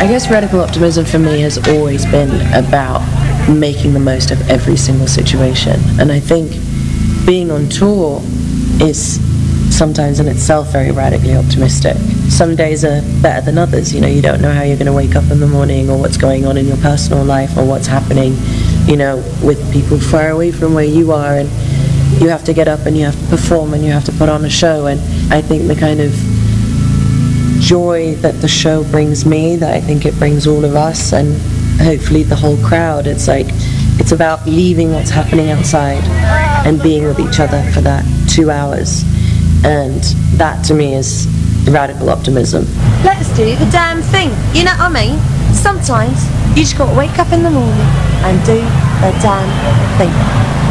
I guess radical optimism for me has always been about making the most of every single situation. And I think being on tour is sometimes in itself very radically optimistic. Some days are better than others. You know, you don't know how you're going to wake up in the morning, or what's going on in your personal life, or what's happening, you know, with people far away from where you are, and you have to get up and you have to perform and you have to put on a show. And I think the kind of joy that the show brings me, that I think it brings all of us and hopefully the whole crowd, it's like, it's about leaving what's happening outside and being with each other for that 2 hours. And that to me is radical optimism. Let's do the damn thing, you know what I mean? Sometimes you just got to wake up in the morning and do the damn thing.